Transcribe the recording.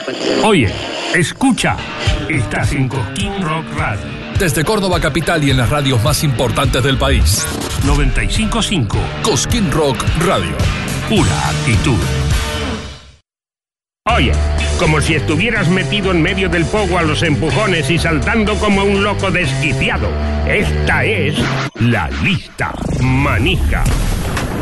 Oye, escucha, estás en Cosquín Rock Radio. Desde Córdoba capital y en las radios más importantes del país. 95.5 Cosquín Rock Radio. Pura actitud. Oye, como si estuvieras metido en medio del pogo a los empujones y saltando como un loco desquiciado. Esta es la lista manija.